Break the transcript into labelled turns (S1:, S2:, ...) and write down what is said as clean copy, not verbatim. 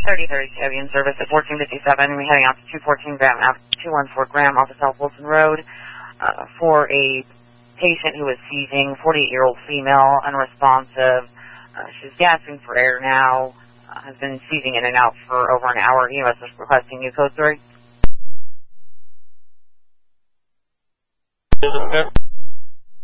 S1: 3032 in service at 1457. We're heading out to 214 Graham Ave, 214 Graham off of South Wilson Road for a patient who is seizing, 48-year-old female, unresponsive. She's gasping for air now, has been seizing in and out for over an hour. EMS is requesting you code 3.